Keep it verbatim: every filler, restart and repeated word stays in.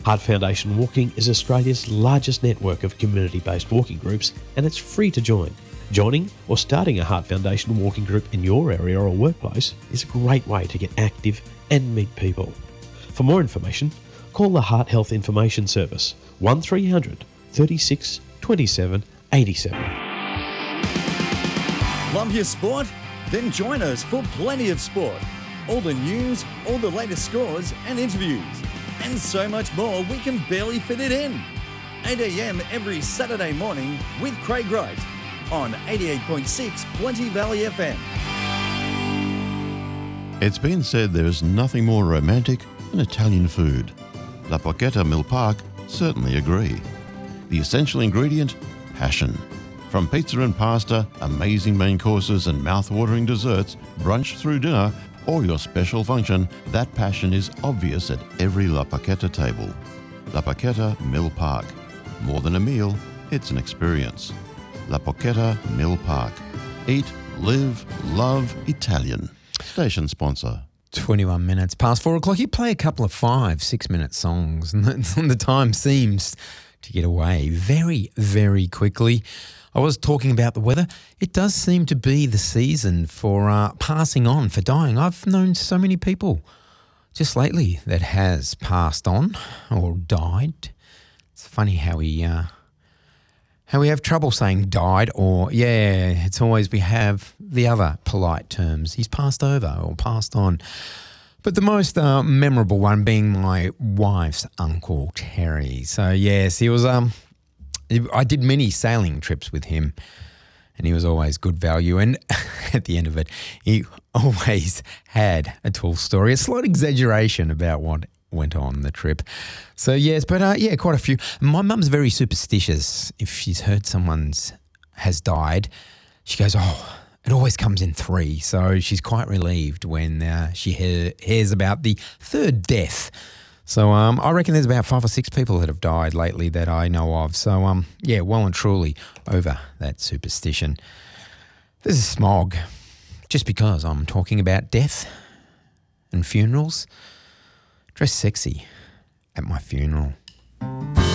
Heart Foundation Walking is Australia's largest network of community-based walking groups, and it's free to join. Joining or starting a Heart Foundation walking group in your area or workplace is a great way to get active and meet people. For more information, call the Heart Health Information Service one three hundred, thirty-six, twenty-seven, eighty-seven. Love your sport? Then join us for Plenty of Sport. All the news, all the latest scores and interviews, and so much more we can barely fit it in. eight a m every Saturday morning with Craig Wright on eighty-eight point six Plenty Valley F M. It's been said there is nothing more romantic than Italian food. La Porchetta Mill Park certainly agree. The essential ingredient? Passion. From pizza and pasta, amazing main courses and mouth-watering desserts, brunch through dinner, or your special function, that passion is obvious at every La Porchetta table. La Porchetta Mill Park. More than a meal, it's an experience. La Porchetta Mill Park. Eat, live, love Italian. Station sponsor. twenty-one minutes past four o'clock. You play a couple of five, six-minute songs, and the time seems to get away very, very quickly. I was talking about the weather. It does seem to be the season for uh, passing on, for dying. I've known so many people just lately that has passed on or died. It's funny how we uh, how we have trouble saying died or, yeah, it's always we have the other polite terms. He's passed over or passed on. But the most uh, memorable one being my wife's uncle, Terry. So, yes, he was... um. I did many sailing trips with him, and he was always good value. And at the end of it, he always had a tall story, a slight exaggeration about what went on the trip. So, yes, but uh, yeah, quite a few. My mum's very superstitious. If she's heard someone's has died, she goes, oh, it always comes in three. So she's quite relieved when uh, she hear, hears about the third death. So um, I reckon there's about five or six people that have died lately that I know of. So, um, yeah, well and truly over that superstition. This is Smog. Just because I'm talking about death and funerals, dress sexy at my funeral.